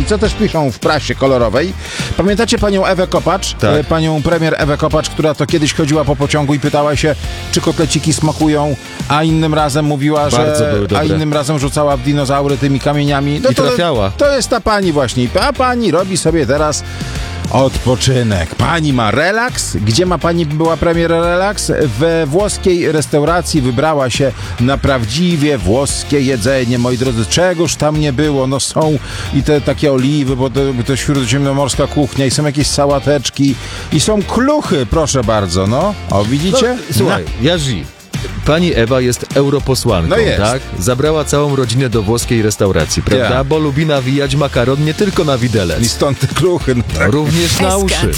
co też piszą w prasie kolorowej. Pamiętacie panią Ewę Kopacz? Tak. Panią premier Ewę Kopacz, która to kiedyś chodziła po pociągu i pytała się, czy kotleciki smakują, a innym razem mówiła, Bardzo były że... dobre. A innym razem rzucała w dinozaury tymi kamieniami. I trafiała. To jest ta pani właśnie. A pani robi sobie teraz odpoczynek. Pani ma relaks. Gdzie ma pani, była premier, relaks? We włoskiej restauracji wybrała się na prawdziwie włoskie jedzenie. Moi drodzy, czegoż tam nie było. No są i te takie oliwy, bo to śródziemnomorska kuchnia i są jakieś sałateczki i są kluchy, proszę bardzo, no. O, widzicie? Słuchaj, Jerzy, pani Ewa jest europosłanką, No jest. tak? Zabrała całą rodzinę do włoskiej restauracji, prawda? Ja. Bo lubi nawijać makaron nie tylko na widelec, I stąd te kluchy. No tak. również na uszy.